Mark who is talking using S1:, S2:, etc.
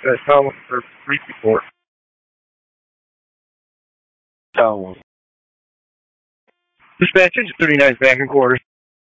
S1: call or brief report.
S2: Oh,
S1: Dispatch, engine 39 back in quarters.